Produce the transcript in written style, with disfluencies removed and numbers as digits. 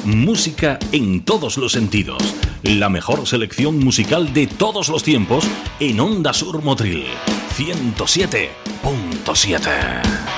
Música en todos los sentidos. La mejor selección musical de todos los tiempos en Onda Sur Motril 107.7.